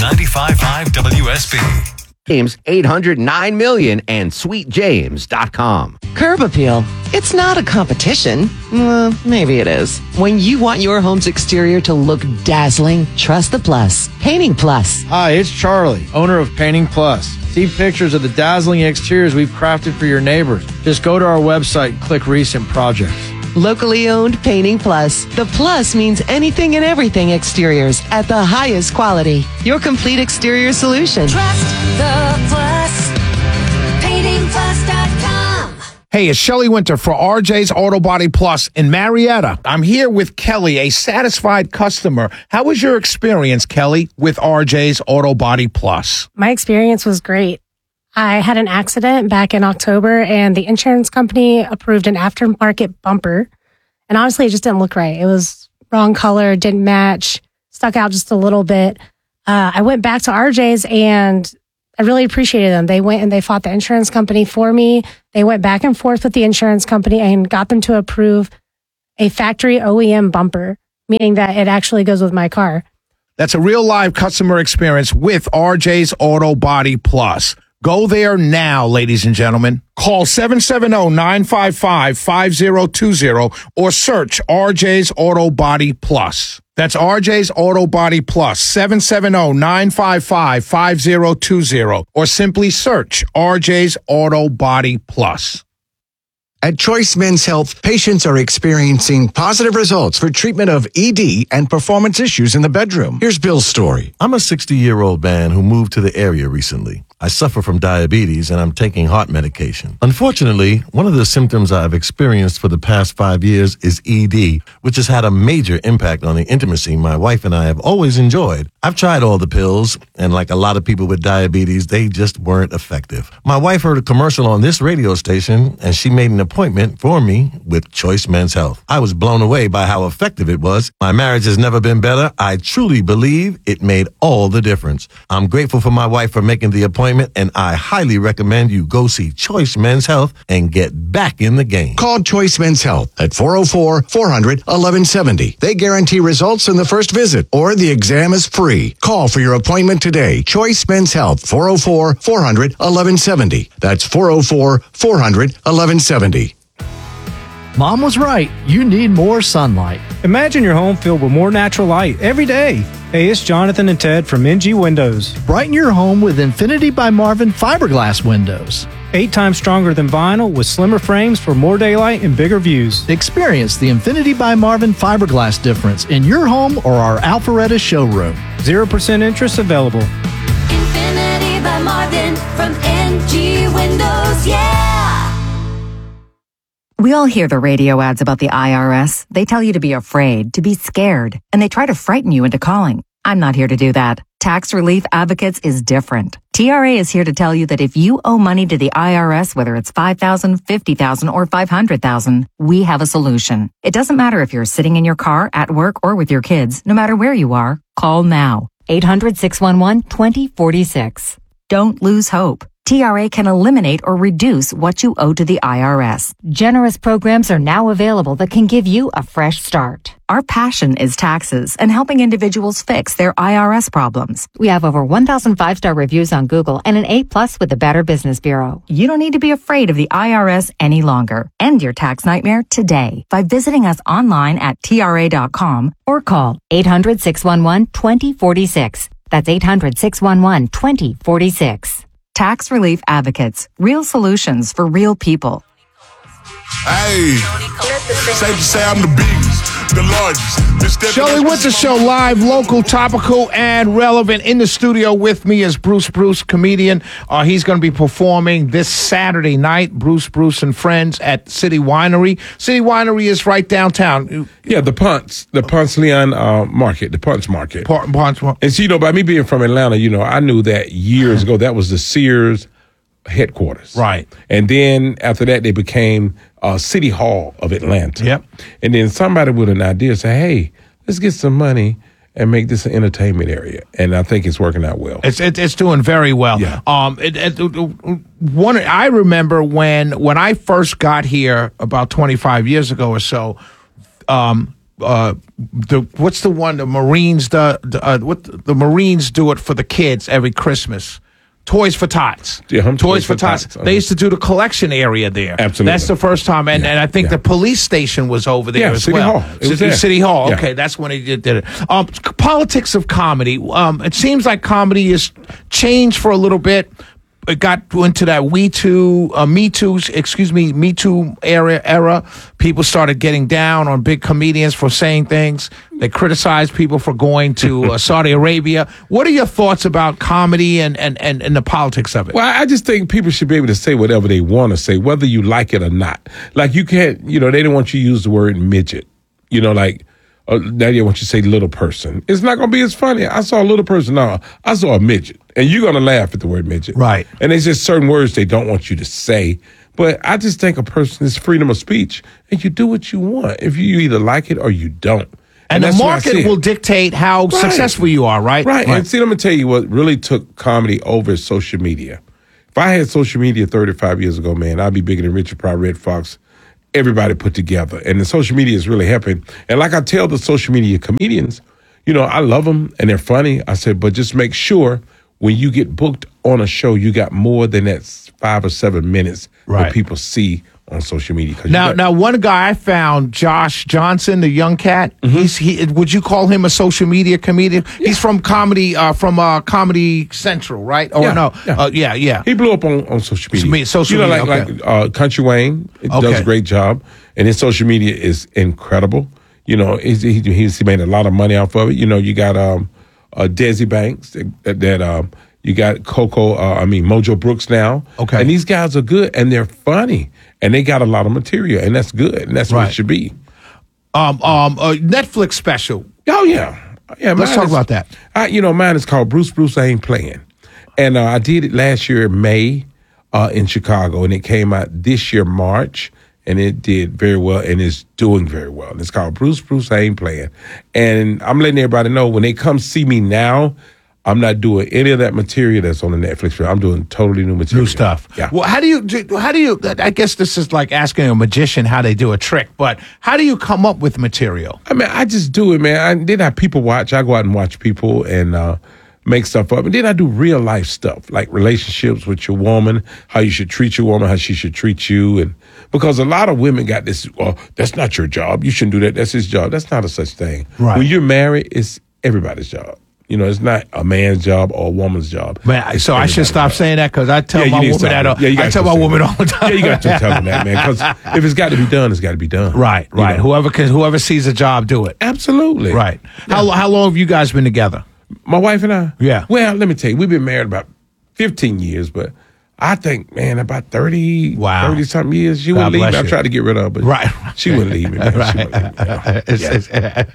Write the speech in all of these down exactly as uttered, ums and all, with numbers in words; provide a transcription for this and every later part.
ninety-five point five W S B. James eight hundred nine million and sweet james dot com. Curb Appeal. It's not a competition. Well, maybe it is. When you want your home's exterior to look dazzling, trust the Plus. Painting Plus. Hi, it's Charlie, owner of Painting Plus. See pictures of the dazzling exteriors we've crafted for your neighbors. Just go to our website and click recent projects. Locally owned Painting Plus. The plus means anything and everything exteriors at the highest quality. Your complete exterior solution. Trust the Plus. painting plus dot com. Hey, it's Shelley Winter for R J's Auto Body Plus in Marietta. I'm here with Kelly, a satisfied customer. How was your experience, Kelly, with R J's Auto Body Plus? My experience was great. I had an accident back in October, and the insurance company approved an aftermarket bumper. And honestly, it just didn't look right. It was wrong color, didn't match, stuck out just a little bit. Uh, I went back to R J's, and I really appreciated them. They went and they fought the insurance company for me. They went back and forth with the insurance company and got them to approve a factory O E M bumper, meaning that it actually goes with my car. That's a real live customer experience with R J's Auto Body Plus. Go there now, ladies and gentlemen. Call seven seven zero, nine five five, five zero two zero or search R J's Auto Body Plus. That's R J's Auto Body Plus, seven seven zero, nine five five, five zero two zero or simply search R J's Auto Body Plus. At Choice Men's Health, patients are experiencing positive results for treatment of E D and performance issues in the bedroom. Here's Bill's story. I'm a sixty-year-old man who moved to the area recently. I suffer from diabetes and I'm taking heart medication. Unfortunately, one of the symptoms I've experienced for the past five years is E D, which has had a major impact on the intimacy my wife and I have always enjoyed. I've tried all the pills, and like a lot of people with diabetes, they just weren't effective. My wife heard a commercial on this radio station, and she made an appointment for me with Choice Men's Health. I was blown away by how effective it was. My marriage has never been better. I truly believe it made all the difference. I'm grateful for my wife for making the appointment, and I highly recommend you go see Choice Men's Health and get back in the game. Call Choice Men's Health at four oh four, four hundred, eleven seventy. They guarantee results in the first visit, or the exam is free. Call for your appointment today. Choice Men's Health, four oh four, four hundred, eleven seventy. That's four oh four, four hundred, eleven seventy. Mom was right. You need more sunlight. Imagine your home filled with more natural light every day. Hey, it's Jonathan and Ted from M G Windows. Brighten your home with Infinity by Marvin fiberglass windows. Eight times stronger than vinyl with slimmer frames for more daylight and bigger views. Experience the Infinity by Marvin fiberglass difference in your home or our Alpharetta showroom. zero percent interest available. Infinity by Marvin from M G Windows, yeah! We all hear the radio ads about the I R S. They tell you to be afraid, to be scared, and they try to frighten you into calling. I'm not here to do that. Tax Relief Advocates is different. T R A is here to tell you that if you owe money to the I R S, whether it's five thousand dollars, fifty thousand dollars, or five hundred thousand dollars, we have a solution. It doesn't matter if you're sitting in your car, at work, or with your kids. No matter where you are, call now. eight hundred, six one one, two zero four six. Don't lose hope. T R A can eliminate or reduce what you owe to the I R S. Generous programs are now available that can give you a fresh start. Our passion is taxes and helping individuals fix their I R S problems. We have over one thousand five-star reviews on Google and an A plus with the Better Business Bureau. You don't need to be afraid of the I R S any longer. End your tax nightmare today by visiting us online at T R A dot com or call eight hundred, six one one, two zero four six. That's eight hundred, six one one, two zero four six. Tax Relief Advocates. Real solutions for real people. Hey, safe to say I'm the biggest, the largest. Shelley Winter Show, live, local, topical, and relevant. In the studio with me is Bruce Bruce, comedian. Uh, he's going to be performing this Saturday night, Bruce Bruce and Friends at City Winery. City Winery is right downtown. Yeah, the Ponce, the Ponce Leon uh, Market, the Ponce Market. Ponce Market. And so, you know, by me being from Atlanta, you know, I knew that years ago. That was the Sears headquarters. Right. And then after that, they became uh, City Hall of Atlanta. Yep. And then somebody with an idea said, hey, let's get some money and make this an entertainment area. And I think it's working out well. It's it, it's doing very well. Yeah. Um, it, it, one, I remember when when I first got here about twenty-five years ago or so, um, uh, the what's the one the Marines the, the uh, what the, the Marines do it for the kids every Christmas. Toys for Tots. Yeah, Toys, Toys for for Tots. Tots. Uh-huh. They used to do the collection area there. Absolutely. That's the first time. And, Yeah, and I think yeah. the police station was over there Yeah, as City well. Hall. It was City, there. City Hall. Yeah. Okay, that's when he did, did it. Um, politics of comedy. Um, it seems like comedy has changed for a little bit. It got into that We Too, uh, Me Too, excuse me, Me Too era. Era. People started getting down on big comedians for saying things. They criticized people for going to uh, Saudi Arabia. What are your thoughts about comedy and, and, and, and the politics of it? Well, I just think people should be able to say whatever they want to say, whether you like it or not. Like you can't, you know, they don't want you to use the word midget. You know, like uh, now they want you to say little person. It's not going to be as funny. I saw a little person. No, I saw a midget. And you're going to laugh at the word midget. Right. And there's just certain words they don't want you to say. But I just think a person is freedom of speech, and you do what you want. If you either like it or you don't. And, And the that's what I market see. will dictate how Right. successful you are, right? Right. And see, let me tell you what really took comedy over is social media. If I had social media thirty-five years ago, man, I'd be bigger than Richard Pryor, Red Fox, everybody put together. And the social media is really helping. And like I tell the social media comedians, you know, I love them and they're funny. I said, but just make sure when you get booked on a show, you got more than that five or seven minutes Right. that people see on social media. 'Cause you Now, got- now, one guy I found, Josh Johnson, the young cat. Mm-hmm. He's he. Would you call him a social media comedian? He's from comedy, uh, from uh, Comedy Central, right? Or Yeah, no? yeah. Uh, yeah, yeah. He blew up on, on social media. Me- social you know, media, like, okay. like uh, Country Wayne it does Okay. a great job, and his social media is incredible. You know, he's, he, he's he made a lot of money off of it. You know, you got um, uh, Desi Banks that, that um, you got Coco. Uh, I mean Mojo Brooks now. Okay. and these guys are good and they're funny and they got a lot of material and that's good and that's what Right. it should be. Um, um, a Netflix special. Oh yeah, yeah. Let's mine talk is- about that. I, you know, mine is called Bruce Bruce I Ain't Playing, and uh, I did it last year in May uh, in Chicago, and it came out this year March, and it did very well, and it's doing very well. And it's called Bruce Bruce I Ain't Playing, and I'm letting everybody know when they come see me now, I'm not doing any of that material that's on the Netflix show. I'm doing totally new material, New stuff. Yeah. Well, how do you do? How do you? I guess this is like asking a magician how they do a trick. But how do you come up with material? I mean, I just do it, man. I, then I people watch. I go out and watch people and uh, make stuff up. And then I do real life stuff, like relationships with your woman, how you should treat your woman, how she should treat you. And because a lot of women got this, well, that's not your job. You shouldn't do that. That's his job. That's not a such thing. Right. When you're married, it's everybody's job. You know, it's not a man's job or a woman's job. Man, It's so I should everybody's stop job. saying that because I tell Yeah, you my need to woman stop that. it. Yeah, you I got tell to my say woman that. all the time. Yeah, you got to tell them that, man. Because if it's got to be done, it's got to be done. Right, You right. know? Whoever can, whoever sees a job, do it. Absolutely. Right. How how long have you guys been together? My wife and I? Yeah. Well, let me tell you, we've been married about fifteen years, but I think, man, about thirty, Wow. thirty something years. She God wouldn't leave me. bless I you. tried to get rid of her, but Right. she wouldn't leave me, man. She wouldn't leave me. Yeah. It's-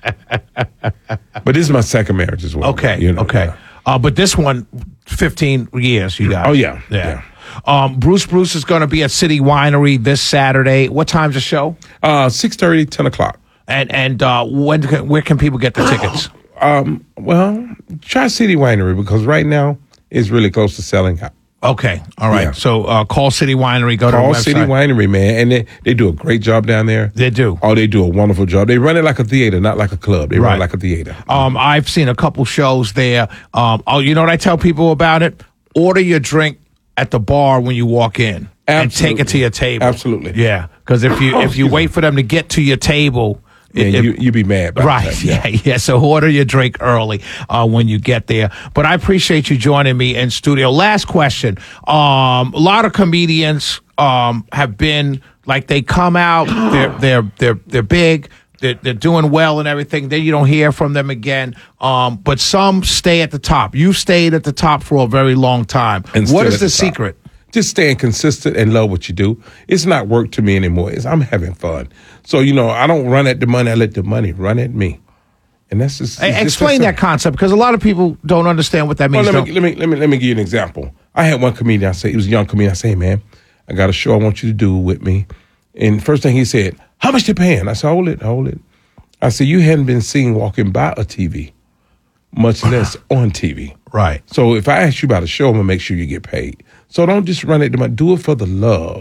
it's- But this is my second marriage as well. okay. You know, okay. yeah. Uh, but this one, fifteen years you guys. Oh, yeah, Yeah. Um, Bruce Bruce is going to be at City Winery this Saturday. What time's the show? Uh, six thirty, ten o'clock. And and uh, when can, where can people get the tickets? Um, well, try City Winery because right now it's really close to selling out. Okay. All right. Yeah. So uh, call City Winery. Go Call to the website. City Winery, man, and they, they do a great job down there. They do. Oh, they do a wonderful job. They run it like a theater, not like a club. They run Right. it like a theater. Um, I've seen a couple shows there. Um, oh, you know what I tell people about it? Order your drink at the bar when you walk in and take it to your table. Absolutely. Yeah, because if you if you wait for them to get to your table, Yeah, it- you you be mad, by the right? time, Yeah, yeah. So order your drink early uh, when you get there. But I appreciate you joining me in studio. Last question. Um, a lot of comedians um, have been like they come out, they're they're they're they're big. They're, they're doing well and everything. Then you don't hear from them again. Um, but some stay at the top. You stayed at the top for a very long time. And What still is at the, the top. secret? Just staying consistent and love what you do. It's not work to me anymore. It's I'm having fun. So you know, I don't run at the money. I let the money run at me. And that's just Hey, it's just explain that concept because a lot of people don't understand what that Well, means. let me, let me let me let me give you an example. I had one comedian. I said he was a young comedian. I say, hey, man, I got a show I want you to do with me. And first thing he said, how much they paying? I said, hold it, hold it. I said, you hadn't been seen walking by a T V, much less on T V. Right. So if I ask you about a show, I'm gonna make sure you get paid. So don't just run it to my. Do it for the love.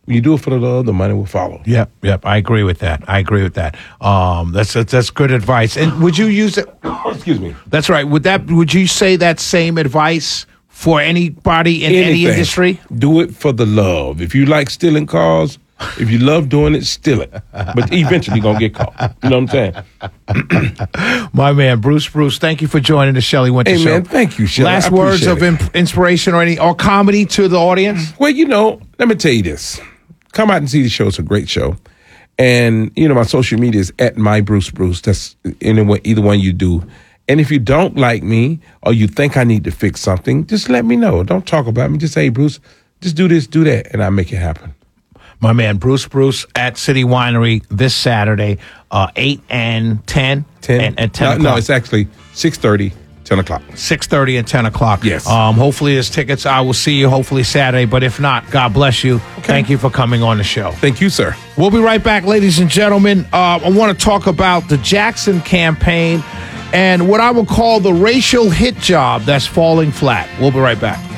When you do it for the love, the money will follow. Yep, yep. I agree with that. I agree with that. Um, that's that's, that's good advice. And would you use it? Excuse me. That's right. Would that? Would you say that same advice for anybody in Anything. any industry? Do it for the love. If you like stealing cars, if you love doing it, steal it. But eventually you're going to get caught. You know what I'm saying? My man, Bruce Bruce, thank you for joining the Shelley Winter Hey, Show. man, thank you, Shelley. Last I words appreciate of it. imp- inspiration or any or comedy to the audience? Well, you know, let me tell you this. Come out and see the show. It's a great show. And, you know, my social media is at my Bruce Bruce. That's anyway, either one you do. And if you don't like me or you think I need to fix something, just let me know. Don't talk about me. Just say, hey, Bruce, just do this, do that, and I'll make it happen. My man, Bruce Bruce at City Winery this Saturday, uh, eight and ten. ten. And, and ten no, o'clock. no, it's actually six thirty, ten o'clock. six thirty and ten o'clock. Yes. Um, hopefully there's tickets. I will see you hopefully Saturday. But if not, God bless you. Thank you for coming on the show. Thank you, sir. We'll be right back, ladies and gentlemen. Uh, I want to talk about the Jackson campaign and what I would call the racial hit job that's falling flat. We'll be right back.